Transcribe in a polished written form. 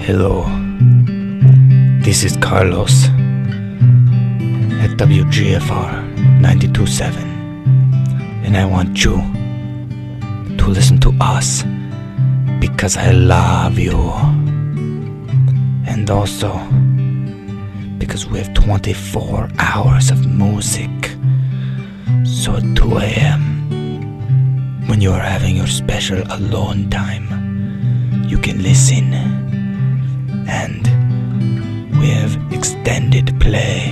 Hello, this is Carlos at WGFR 92.7, and I want you to listen to us because I love you, and also because we have 24 hours of music. So at 2 a.m., when you are having your special alone time, you can listen, and we have extended play